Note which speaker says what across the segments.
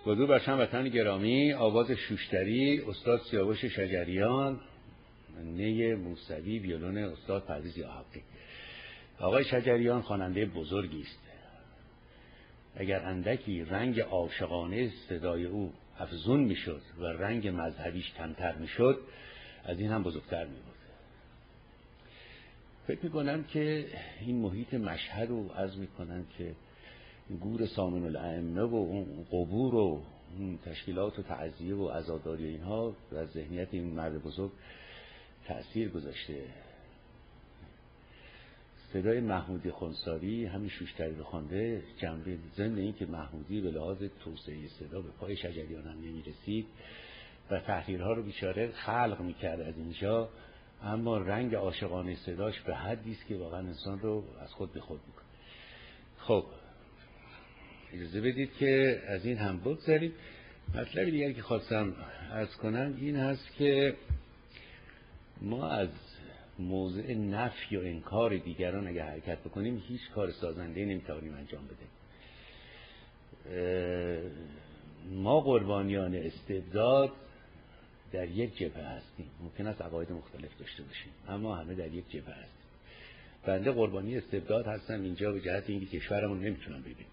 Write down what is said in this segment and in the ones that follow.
Speaker 1: بدرود بر هموطنان گرامی. آواز شوشتری استاد سیاوش شجریان، نی موسوی، ویولون استاد پرویز یاحقی. آقای شجریان خواننده بزرگی است. اگر اندکی رنگ عاشقانه صدای او افزون میشد و رنگ مذهبیش کمتر میشد، از این هم بزرگتر میبود. فکر میکنم که این محیط مشهد رو عرض میکنن که گور سامن الائمه و اون قبور و اون تشکیلات و تعزیه و عزاداری اینها و ذهنیت این مرد بزرگ تأثیر گذاشته. صدای محمودی خنثاری همین شوشتری رو خوانده، جنبه ضمن این که محمودی به لحاظ توسعه صدا به پای شجریان هم نمیرسید و تحریرها رو بیچاره خلق میکرد از اینجا، اما رنگ عاشقانه صداش به حدی است که واقعا انسان رو از خود به خود میکنه. خب اجازه بدید که از این هم بگذاریم. مطلب دیگری که خواستم عرض کنم این هست که ما از موضع نفی و انکار دیگران اگر حرکت بکنیم هیچ کار سازنده نمیتوانیم انجام بدیم. ما قربانیان استبداد در یک جبهه هستیم، ممکن است عقاید مختلف داشته باشیم اما همه در یک جبهه هستیم. بنده قربانی استبداد هستم اینجا به جهت اینکه کشورمون نمیتونم ببینم.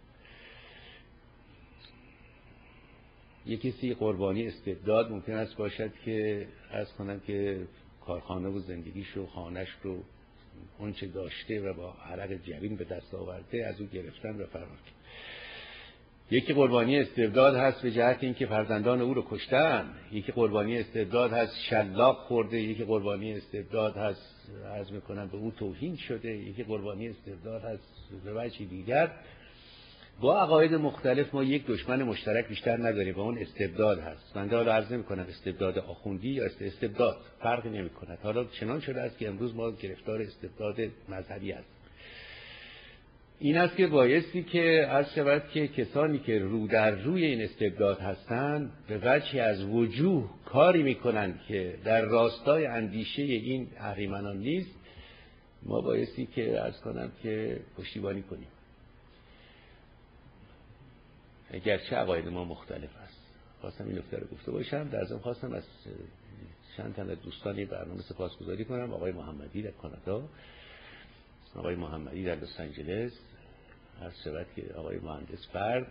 Speaker 1: یک کسی قربانی استبداد ممکن است باشد که عرض کنم که کارخانه و زندگیش و خانه‌اش رو اون چه داشته و با عرق جبین به دست آورده از او گرفتن و فرار کرد. یکی قربانی استبداد هست به جهت اینکه فرزندان او رو کشتن، یکی قربانی استبداد هست شلاق خورده، یکی قربانی استبداد هست عرض میکنم به او توهین شده، یکی قربانی استبداد هست به وجه دیگر. با عقاید مختلف ما یک دشمن مشترک بیشتر نداریم و اون استبداد هست. من حالا عرض نمی‌کنم استبداد آخوندی یا استبداد، فرقی نمی‌کند. حالا چنان شده است که امروز ما گرفتار استبداد مذهبی هستیم. این است که بایستی که عرض شود که کسانی که رو در روی این استبداد هستند به وجهی از وجوه کاری می‌کنند که در راستای اندیشه این اهریمنان نیست، ما بایستی که عرض کنم که پشتیبانی کنیم. اگرچه عقاید ما مختلف است. خواستم این نکته رو گفته باشم. در ضمن خواستم از چند تن از دوستان برنامه سپاسگزاری کنم. آقای محمدی در کانادا، آقای محمدی در لس آنجلس، عرض شود که آقای مهندس فرد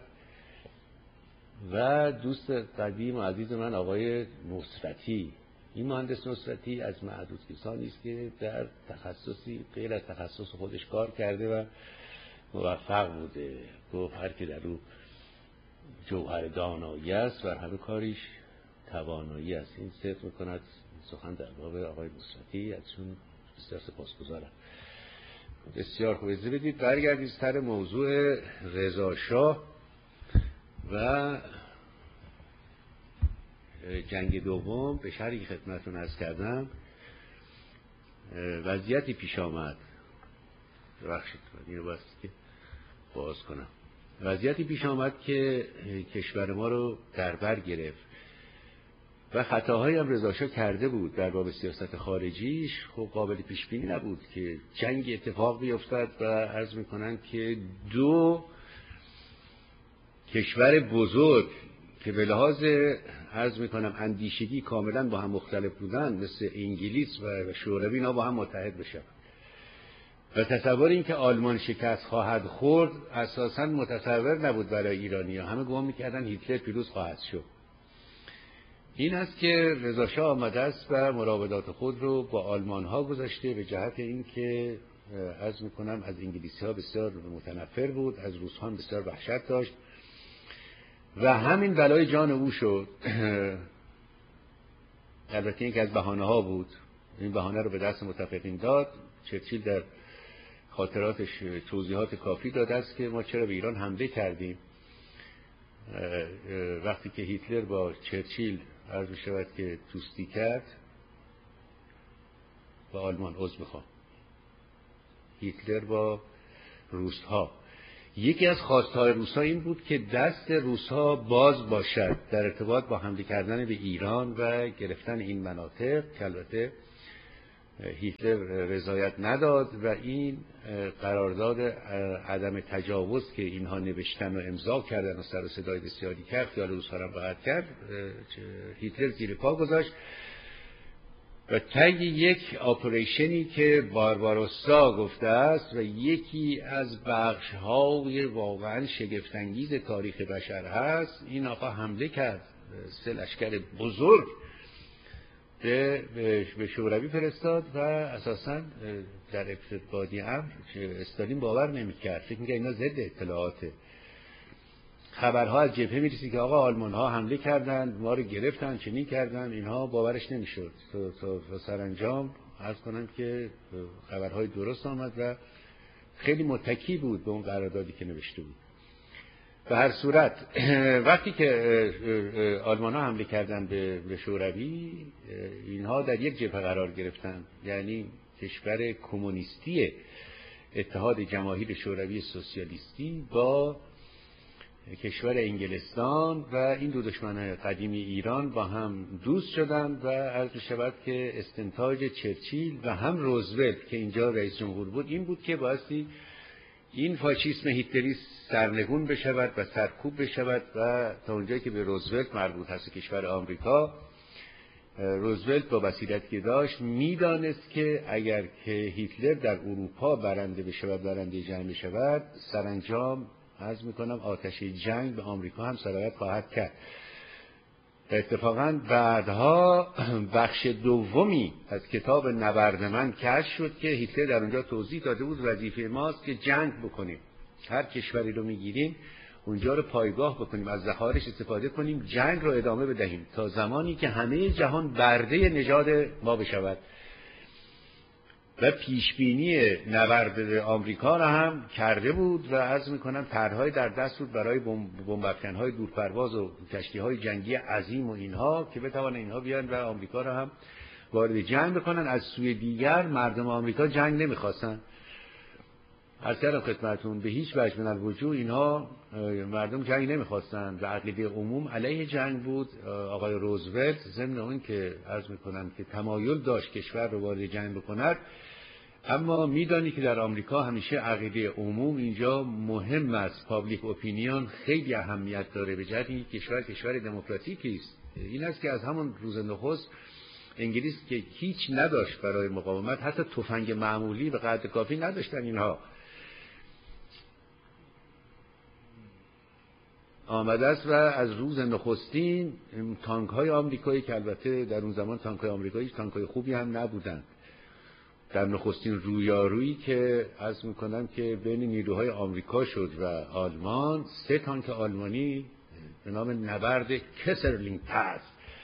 Speaker 1: و دوست قدیم و عزیز من آقای نصرتی. این مهندس نصرتی از معدود کسانی است که در تخصصی غیر از تخصص خودش کار کرده و موفق بوده. گفت هر کی در او جوهر دانایی است و همه کاریش توانایی است. این صدق میکند سخن در باب آقای نصرتی. ازشون بسیار سپاسگزارم. بسیار خوب. اجازه بدید برگردیم سر موضوع رضا شاه و جنگ دوم. به شرحی که خدمتتون عرض کردم وضعیتی پیش آمد، ببخشید اینو بس که باز کنم. وضعیتی پیش آمد که کشور ما رو در بر گرفت و خطاهایی هم رضا شاه کرده بود در باب سیاست خارجیش. خب قابل پیش بینی نبود که جنگ اتفاق بیفتد و عرض میکنن که دو کشور بزرگ که به لحاظ عرض میکنم اندیشگی کاملا با هم مختلف بودن مثل انگلیس و شوروی اینا با هم متحد بشن و تصور این که آلمان شکست خواهد خورد اساساً متصور نبود برای ایرانی‌ها. همه گمان می‌کردن هیتلر پیروز خواهد شد. این است که رضا شاه آمده است و مراودات خود رو با آلمان‌ها گذاشته به جهت این که عرض می‌کنم از انگلیسی‌ها بسیار متنفر بود، از روس‌ها بسیار وحشت داشت و همین بلای جان او شد. البته این که از بهانه‌ها بود. این بهانه رو به دست متفقین داد. چرچیل در خاطراتش توضیحات کافی داده است که ما چرا به ایران حمله کردیم. وقتی که هیتلر با چرچیل عرض می‌شود که دوستی کرد با آلمان، عذر می‌خوام، هیتلر با روس‌ها، یکی از خواستهای روس‌ها این بود که دست روس‌ها باز باشد در ارتباط با حمله کردن به ایران و گرفتن این مناطق که البته هیتلر رضایت نداد و این قرارداد عدم تجاوز که اینها نوشتن و امضا کردن و سر و صدای بسیاری کرد، خیال روزها را راحت کرد، هیتلر زیر پا گذاشت و طی یک آپریشنی که بارباروسا گفته است و یکی از بخش‌های واقعا شگفت‌انگیز تاریخ بشر هست، این آقا حمله کرد، 3 لشکر بزرگ به شوروی فرستاد و اساساً در ابتدای امر استالین باور نمی‌کرد، فکر می‌کرد اینا ضد اطلاعاته. خبرها از جبهه می‌رسید که آقا آلمان‌ها حمله کردند، ما رو گرفتن، چنین کردن، اینها باورش نمی‌شد. تا سرانجام عرض کنم که خبرهای درست آمد و خیلی متکی بود به اون قراردادی که نوشته بود. به هر صورت وقتی که آلمان‌ها حمله کردن به شوروی، اینها در یک جبهه قرار گرفتن، یعنی کشور کمونیستی اتحاد جماهیر شوروی سوسیالیستی با کشور انگلستان و این دو دشمن قدیمی ایران با هم دوست شدند و عرض شود که استنتاج چرچیل و هم روزولت که اینجا رئیس جمهور بود این بود که بایستی این فاشیسم هیتلری سرنگون بشود و سرکوب بشود و تا اونجایی که به روزولت مربوط هست کشور آمریکا، روزولت با بصیرتی که داشت میدانست که اگر که هیتلر در اروپا برنده بشود، برنده جنگ بشود، سرانجام عرض میکنم آتش جنگ به آمریکا هم سرایت خواهد کرد. اتفاقا بعدها بخش دومی از کتاب نبرد من کشف شد که هیتلر در اونجا توضیح داده بود وظیفه ماست که جنگ بکنیم، هر کشوری رو میگیریم اونجا رو پایگاه بکنیم، از ذخایرش استفاده کنیم، جنگ رو ادامه بدهیم تا زمانی که همه جهان برده نژاد ما بشود. و پیشبینی نبرد آمریکا را هم کرده بود و عرض میکنم طرح‌های در دست بود برای بمب افکن‌های دورپرواز و کشتی‌های جنگی عظیم و اینها که بتوانن اینها بیان و آمریکا را هم وارد جنگ بکنن. از سوی دیگر مردم آمریکا جنگ نمیخواستن. عرض کردم خدمتتون به هیچ وجه من الوجوه اینها مردم جنگ نمیخواستن و عقیده عموم علیه جنگ بود. آقای روزولت ضمن اون که عرض میکنم که تمایل داشت کشور رو وارد جنگ بکند، اما میدانی که در آمریکا همیشه عقیده عموم اینجا مهم است، پابلیک اپینیون خیلی اهمیت داره، به جهت اینکه کشور دموکراتیکی است. این است که از همون روز نخست انگلیس که هیچ نداشت برای مقاومت، حتی تفنگ معمولی به قدر کافی نداشتن، اینها آمده است و از روز نخستین تانک های آمریکایی که البته در اون زمان تانک های آمریکایی تانک های خوبی هم نبودند، در نخستین رویارویی که عرض میکنم که بین نیروهای آمریکا شد و آلمان، 3 تانک آلمانی به نام نبرد کسرلینگ پاس،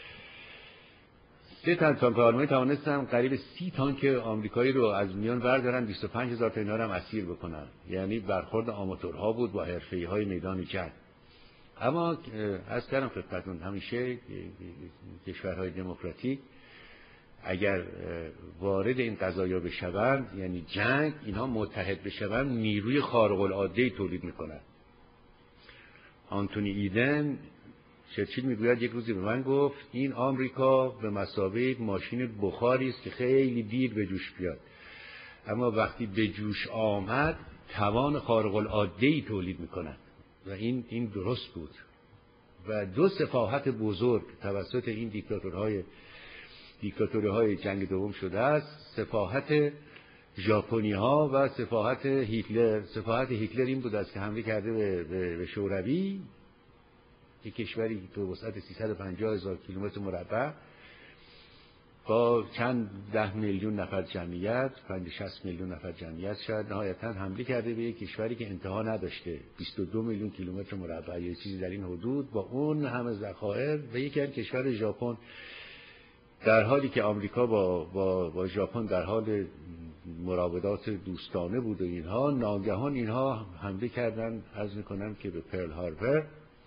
Speaker 1: 3 تانک آلمانی توانستن قریب 30 تانک آمریکایی رو از میان بردارن، 25,000 تا اینا رو هم اسیر بکنن. یعنی برخورد آماتورها بود با حرفه‌ای‌های میدان جنگ. اما از کردم خدمتتون همیشه کشورهای دموکراتیک اگر وارد این قضایا بشوند، یعنی جنگ، اینها متحد بشوند، نیروی خارق العاده تولید میکنند. آنتونی ایدن چرچیل میگوید یک روزی به من گفت این آمریکا به مثابه ماشین بخاری است که خیلی دیر به جوش بیاد، اما وقتی به جوش آمد توان خارق العاده تولید میکند و این درست بود. و 2 سفاهت بزرگ توسط این دیکتاتوری‌های جنگ دوم شده است، سفاهت ژاپنی‌ها و سفاهت هیتلر. سفاهت هیتلر این بود است که حمله کرده به شوروی، یک کشوری به وسعت 350,000 کیلومتر مربع با چند 10 میلیون نفر جمعیت، 50-60 میلیون نفر جمعیت، شاید نهایتاً حمله کرده به یک کشوری که انتها نداشته، 22 میلیون کیلومتر مربع یا چیزی در این حدود، با اون همه ذخایر. و یکی از کشور ژاپن، در حالی که آمریکا با ژاپن در حال مراودات دوستانه بود و اینها، ناگهان اینها حمله کردن، عرض میکنم که به پرل هاربر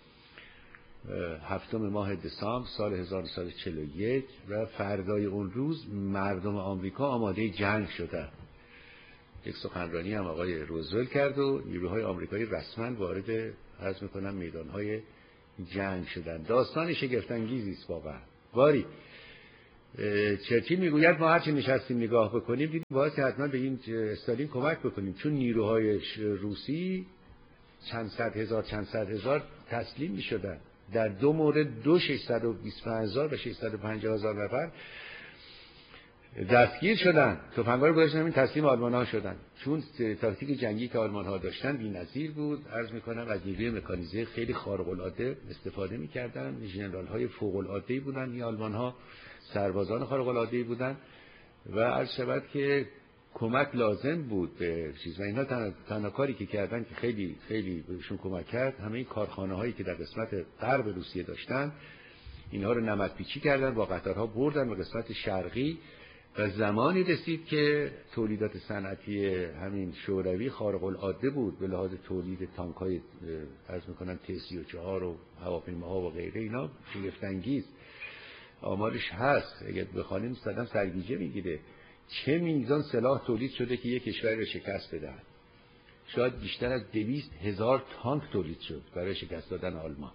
Speaker 1: 7 ماه دسامبر سال 1941 و فردای اون روز مردم آمریکا آماده جنگ شدند. یک سخنرانی هم آقای روزولت کرد و نیروهای آمریکایی رسما وارد عرض میکنم میدانهای جنگ شدند. داستان شگفت انگیزی است واقعا. باری چرچیل میگوید ما هرچی نشستیم نگاه بکنیم دیدیم باید حتما به این استالین کمک بکنیم، چون نیروهای روسی چند صد هزار تسلیم میشدن. در دو مورد 625,000 و 650,000 نفر دستگیر شدن، تفنگ‌ها رو گذاشتن این تسلیم آلمان‌ها شدن، چون تاکتیک جنگی که آلمان‌ها داشتن بی‌نظیر بود. عرض می‌کنم از نیروی مکانیزه خیلی خارق‌العاده استفاده می‌کردن، ژنرال‌های فوق‌العاده‌ای بودن این آلمان‌ها، سربازان خارق‌العاده‌ای بودن و عرض شود که کمک لازم بود به چیز و اینا تنها کاری که کردن که خیلی خیلی بهشون کمک کرد، همه این کارخانه‌هایی که در قسمت غرب روسیه داشتن اینها رو نمدپیچی کردن، با قطارها بردن به قسمت شرقی و زمانی رسید که تولیدات صنعتی همین شوروی خارق العاده بود به لحاظ تولید تانک‌های عرض می‌کنم T-34 و هواپیماها و غیره. اینا شگفت انگیز آمارش هست، اگه بخوانیم صدام سرگیجه میگیره چه میزان سلاح تولید شده که یک کشور رو شکست بدهد. شاید بیشتر از 200,000 تانک تولید شد برای شکست دادن آلمان.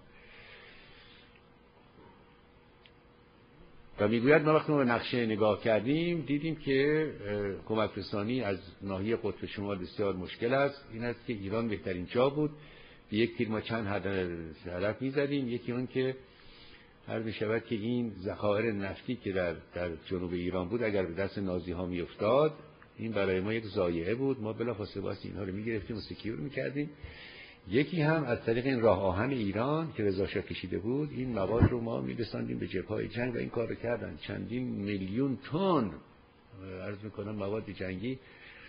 Speaker 1: و میگوید ما وقتی ما به نقشه نگاه کردیم دیدیم که کمک رسانی از ناحیه قطب شمال بسیار مشکل است. این است که ایران بهترین جا بود، به یک تیر ما چند هدف میزدیم. یکی اون که عرض می‌شود که این ذخایر نفتی که در جنوب ایران بود اگر به دست نازی‌ها میافتاد این برای ما یک ضایعه بود، ما بلافاصله واسه اینها رو میگرفتیم و سکیور میکردیم. یکی هم از طریق این راه آهن ایران که رضا شاه کشیده بود این مواد رو ما می‌رساندیم به جبهه‌های جنگ و این کار رو کردن. چندین میلیون تن عرض می‌کنم مواد جنگی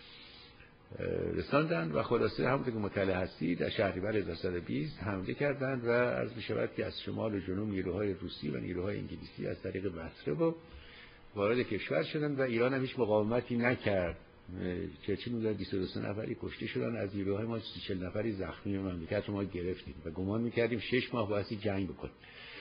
Speaker 1: رساندن و خلاصه همونطور که مطلع هستید در شهریور 1320 حمله کردند و عرض می‌شود که از شمال و جنوب نیروهای روسی و نیروهای انگلیسی از طریق بصره و وارد کشور شدند و ایران هم هیچ مقاومتی نکرد. چرچیل میگه 22 نفری کشته شدن، از نیروهای ما 40 نفری زخمی و مملکت رو ما گرفتیم و گمان می‌کردیم 6 ماه باید جنگ بکنیم.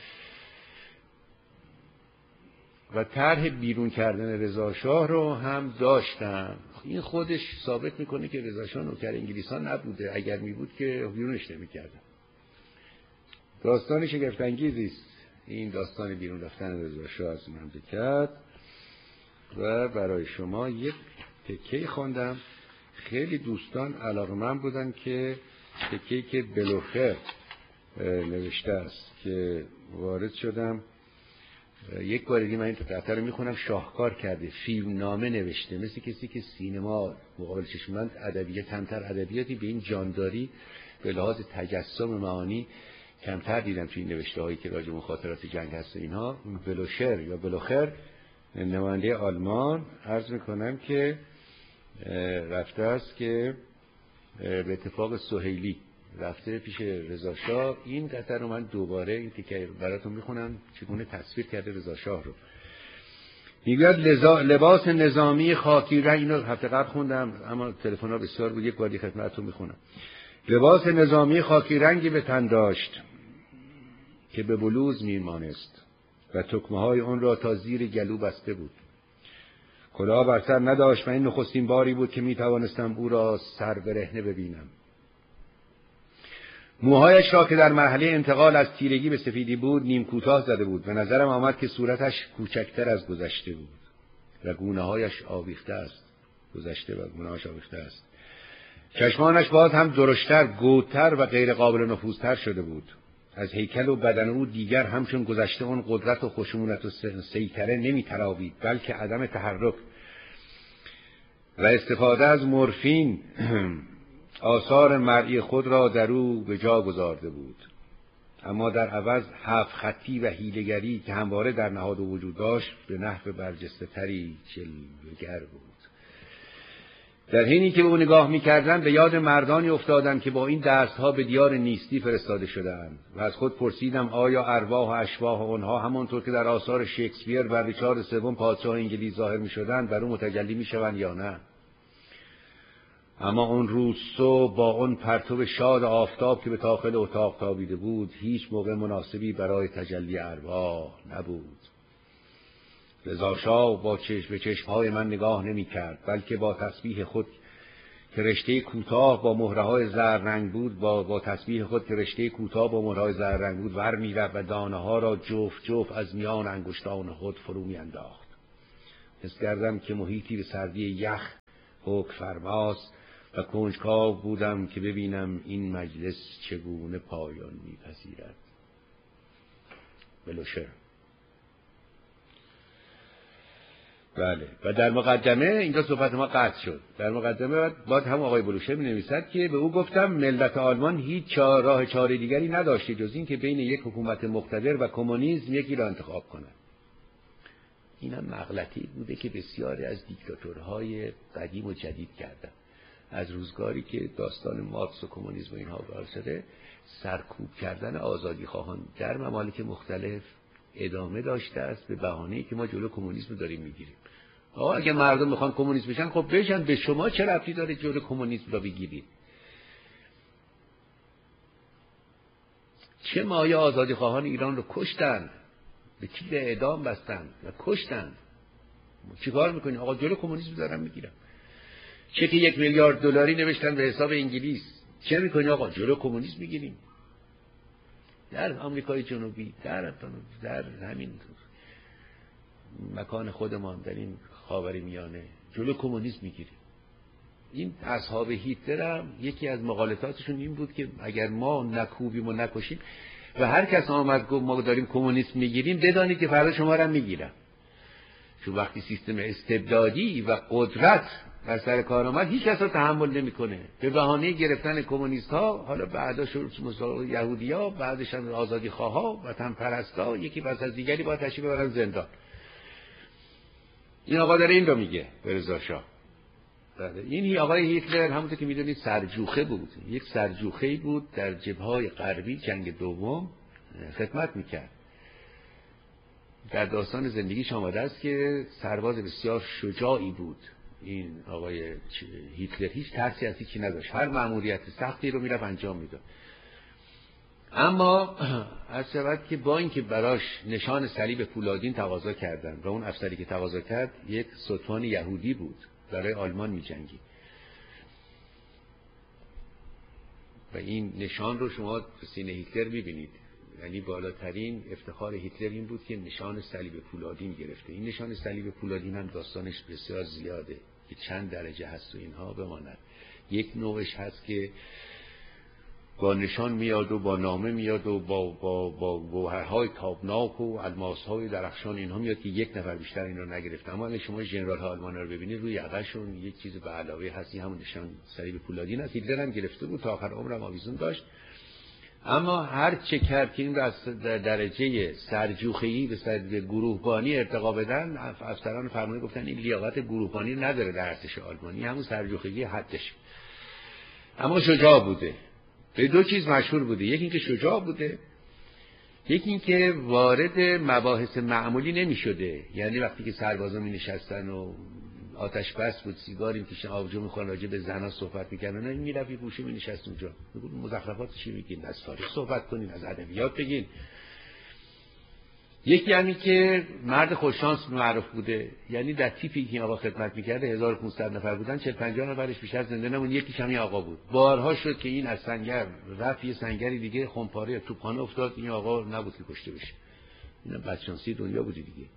Speaker 1: و طرح بیرون کردن رضا شاه رو هم داشتن. این خودش ثابت میکنه که رضا شاه نوکر انگلیسان نبوده، اگر میبود که بیرونش نمی‌کردن. داستان شگفت انگیزی است این داستان بیرون رفتن رضا شاه از مملکت. و برای شما یک تکه‌ای خواندم، خیلی دوستان علاقه‌مند بودن که تکه‌ای که بلوخر نوشته است که وارد شدم. یک بار دیگه من این قطعه رو میخونم. شاهکار کرده، فیلم نامه نوشته، مثل کسی که سینما مقابل چشمند ادبیات کمتر ادبیاتی به این جانداری به لحاظ تجسم معانی کمتر دیدم توی این نوشته هایی که راجع به خاطرات جنگ هست. اینها بلوشر یا بلوخر نماینده آلمان عرض میکنم که رفته است که به اتفاق سهیلی رفته پیش رضا شاه. این قطعه رو من دوباره این تیکه براتون میخونم چگونه تصویر کرده رضا شاه رو. میگه لباس نظامی خاکی رنگ، اینو هفته قبل خوندم اما تلفن‌ها بسیار بود، یک بار دیگه خدمتتون میخونم. لباس نظامی خاکی رنگی به تن داشت که به بلوز میمانست و تکمه‌های اون را تا زیر گلو بسته بود. کلاه بر سر نداشت و این نخستین باری بود که میتوانستم او را سر برهنه ببینم. موهایش را که در مرحله انتقال از تیرگی به سفیدی بود نیم کوتاه زده بود. به نظرم آمد که صورتش کوچکتر از گذشته بود و گونه‌هایش آویخته است. گذشته و گونه‌هاش آویخته است. چشمانش باز هم درشتر، گودتر و غیر قابل نفوذتر شده بود. از هیکل و بدن او دیگر همچون گذشته اون قدرت و خشونت و سیطره نمی‌تراوید، بلکه عدم تحرک و استفاده از مورفین آثار مرئی خود را در او به جا گذارده بود. اما در عوض هفت خطی و حیله‌گری که همواره در نهاد وجود داشت به نحو برجسته‌تری جلوگر بود. در حینی که به او نگاه می‌کردم به یاد مردانی افتادم که با این دست‌ها به دیار نیستی فرستاده شدند و از خود پرسیدم آیا ارواح و اشباح آنها همانطور که در آثار شکسپیر و ریچارد سوم پادشاه انگلیس ظاهر می‌شدند بر او متجلی می‌شوند یا نه. اما اون روز صبح با اون پرتو شاد آفتاب که به داخل اتاق تابیده بود هیچ موقع مناسبی برای تجلی ارواح نبود. رضا شاه به چشمهای من نگاه نمی کرد، بلکه با تسبیح خود که رشته کوتاه با مهره‌های زرد بود ور می‌رفت و دانه‌ها را جفت جفت از میان انگشتان خود فرو می‌انداخت. حس کردم که محیطی به سردی یخ حکم فرماست و کنجکاو بودم که ببینم این مجلس چگونه پایان می‌پذیرد. بلوشر. بله. و در مقدمه اینجا صحبت ما قطع شد. در مقدمه بعد هم آقای بلوشر می‌نویسد که به او گفتم ملت آلمان هیچ راه چاره دیگری نداشته جز این که بین یک حکومت مقتدر و کمونیسم یکی را انتخاب کند. این هم مغلطی بوده که بسیاری از دیکتاتورهای قدیم و جدید کردن. از روزگاری که داستان مارکس و کمونیسم و اینها بار شده، سرکوب کردن آزادی خواهان در ممالک مختلف ادامه داشته است به بهانه‌ای که ما جلو کمونیسم داریم میگیریم. آقا اگه مردم میخوان کمونیست بشن خب بشن، به شما چه ربطی داره جلو کمونیسم را بگیرید؟ چه مایه آزادی خواهان ایران رو کشتن، به تیر اعدام بستن و کشتن. چیکار میکنین؟ آقا جلو کمونیسم دارن میگیرن. چه که 1 میلیارد دلاری نوشتن به حساب انگلیس. چه میکنین؟ آقا جلو کمونیسم میگیریم. در آمریکای جنوبی، در همین مکان خودمان، در این خاورمیانه جلو کمونیسم میگیریم. این اصحاب هیتلر هم یکی از مقالطاتشون این بود که اگر ما نکوبیم و نکشیم و هر کس آمد گفت ما داریم کمونیسم میگیریم، بدانید که فردا شما را میگیرم. چون وقتی سیستم استبدادی و قدرت بر سر کار آمد هیچ کس رو تحمل نمیکنه. به بهانه گرفتن کمونیست ها، حالا بعدا شد یهودی ها، بعدش هم آزادی خواه ها، وطن پرست ها، یکی پس از دیگری باید تشریف ببرن زندان. این آقا داره این رو میگه به رضا شاه. این آقای هیتلر همونطور که میدونید سرجوخه بود. یک سرجوخه‌ای بود در جبهه‌های غربی جنگ دوم خدمت میکرد. در داستان زندگیش آمده است که سرباز بسیار شجاعی بود. این آقای هیتلر هیچ ترسی از هیچی نداشت. هر مأموریت سختی رو میرفت انجام میداد. اما از شود که با اینکه براش نشان صلیب فولادین تقاضا کردن و اون افسری که تقاضا کرد یک ستوان یهودی بود، برای آلمان می‌جنگید و این نشان رو شما سینه هیتلر می‌بینید. یعنی بالاترین افتخار هیتلر این بود که نشان صلیب فولادین گرفته. این نشان صلیب فولادین هم داستانش بسیار زیاده که چند درجه هست و اینها بماند. یک نوعش هست که با نشان میاد و با نامه میاد و با گوهرهای تابناک و الماسهای درخشان اینها میاد که یک نفر بیشتر این رو نگرفته. اما اگه شما ژنرال ها آلمان رو ببینید روی یقه‌شون یک چیز به علاوه هستی، همون نشان صلیب فولادین است. هیتلر هم گرفته بود، تا آخر عمرم آویزون داشت. اما هر چه کرد که این رو از درجه سرجوخه‌ای به گروهبانی ارتقا بدن، افسران فرمانده گفتن این لیاقت گروهبانی نداره در ارتش آلمانی، همون سرجوخه‌ای حدش. اما شجاع بوده. به دو چیز مشهور بوده، یکی اینکه شجاع بوده، یکی اینکه وارد مباحث معمولی نمی شده. یعنی وقتی که سربازا می نشستن و آتش بس بود، سیگاری میکشن، آبجو میخورن، راجع به زنا صحبت میکردن، این میرفت یه گوشه مینشست اونجا، میگفت مزخرفات چی میگین، از تاریخ صحبت کنین، از ادبیات بگین. یکی همین که مرد خوششانس معروف بوده، یعنی در تیپی که آقا خدمت میکرده 1500 نفر بودن، 40-50 نفرش بیشتر زنده نمون، یکیش همین آقا بود. بارها شد که این از سنگر رفت یه سنگری دیگه خمپاره توپخانه افتاد، این آقا نبود که کشته بشه. اینا بدشانسی دنیا بودی دیگه.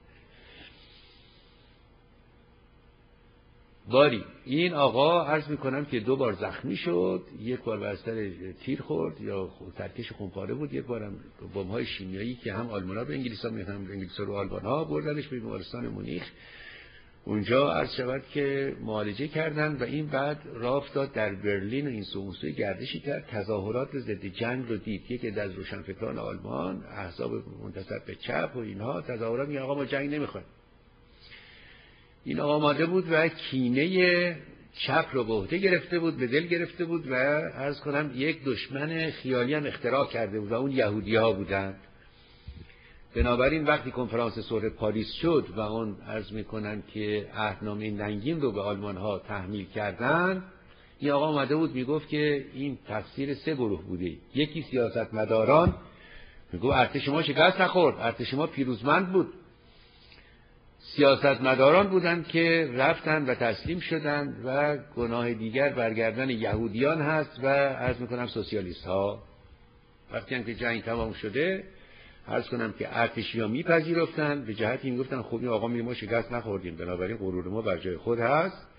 Speaker 1: باری این آقا عرض میکنم که 2 بار زخمی شد، یک بار بر سر تیر خورد یا ترکش خونپاره بود، یک بارم بمب‌های شیمیایی که هم آلمان‌ها به انگلیس‌ها می‌دادن، هم انگلیس‌ها رو آلمان‌ها بردنش به بیمارستان مونیخ. اونجا عرض شود که معالجه کردن و این بعد راه افتاد در برلین و این سوی گردشی کرد، تظاهرات ضد جنگ رو دید. یکی از روشنفکران آلمان، احزاب منتسب به چپ و اینها تظاهرات می‌کردن آقا ما جنگ نمی‌خوایم. این آقا آماده بود و کینه چپ رو به عهده گرفته بود، به دل گرفته بود و عرض کنم یک دشمن خیالی هم اختراع کرده بود و اون یهودی‌ها بودند. بنابراین وقتی کنفرانس صلح پاریس شد و اون عرض میکنن که عهدنامه ننگین رو به آلمان‌ها تحمیل کردن، این آقا آمده بود میگفت که این تقصیر 3 گروه بوده. یکی سیاستمداران، میگفت ارتش ما شکست نخورد، ارتش ما پیروزمند بود. سیاستمداران بودند که رفتند و تسلیم شدند و گناه دیگر برگردن یهودیان هست و عرض میکنم سوسیالیست ها. وقتی هم که جنگ تمام شده عرض کنم که ارتشی‌ها میپذیرفتن، به جهت این گفتن خب این آقا ما شکست نخوردیم، بنابراین غرور ما بر جای خود هست